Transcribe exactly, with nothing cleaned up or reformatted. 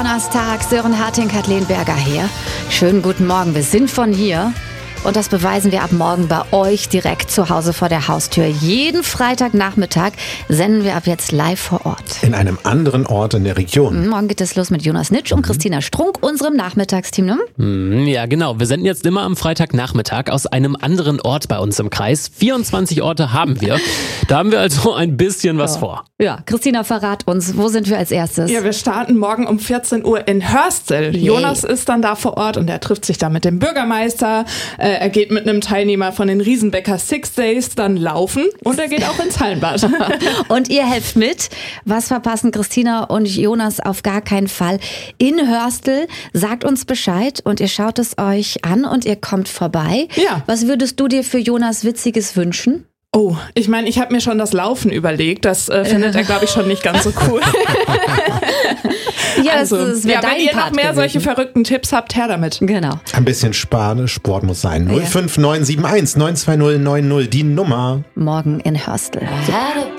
Donnerstag, Sören Harting, Kathleen Berger hier. Schönen guten Morgen, wir sind von hier. Und das beweisen wir ab morgen bei euch direkt zu Hause vor der Haustür. Jeden Freitagnachmittag senden wir ab jetzt live vor Ort. In einem anderen Ort in der Region. Morgen geht es los mit Jonas Nitsch und Christina Strunk, unserem Nachmittagsteam. Ne? Ja, genau. Wir senden jetzt immer am Freitagnachmittag aus einem anderen Ort bei uns im Kreis. vierundzwanzig Orte haben wir. Da haben wir also ein bisschen was oh. vor. Ja, Christina, verrat uns, wo sind wir als erstes? Ja, wir starten morgen um vierzehn Uhr in Hörstel. Yay. Jonas ist dann da vor Ort und er trifft sich da mit dem Bürgermeister. Äh, er geht mit einem Teilnehmer von den Riesenbecker Six Days dann laufen und er geht auch ins Hallenbad. Und ihr helft mit. Was verpassen Christina und Jonas auf gar keinen Fall in Hörstel. Sagt uns Bescheid und ihr schaut es euch an und ihr kommt vorbei. Ja. Was würdest du dir für Jonas Witziges wünschen? Oh, ich meine, ich habe mir schon das Laufen überlegt. Das äh, findet er, glaube ich, schon nicht ganz so cool. Ja, also, das ist ja, wenn ihr Part noch mehr gewesen. solche verrückten Tipps habt, her damit. Genau. Ein bisschen Spar, Sport muss sein. null fünf neun sieben eins neun zwei null neun null, die Nummer. Morgen in Hörstel.